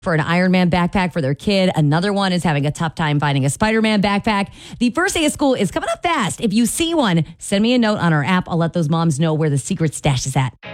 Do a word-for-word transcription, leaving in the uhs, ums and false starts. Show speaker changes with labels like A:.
A: for an Iron Man backpack for their kid. Another one is having a tough time finding a Spider-Man backpack. The first day of school is coming up fast. If you see one, send me a note on our app. I'll let those moms know where the secret stash is at.